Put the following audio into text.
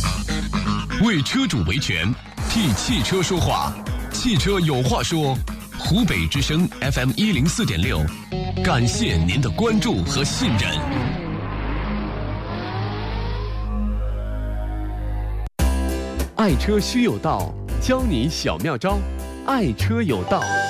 为车主维权，替汽车说话，汽车有话说。湖北之声 FM104.6，感谢您的关注和信任。爱车须有道，教你小妙招，爱车有道。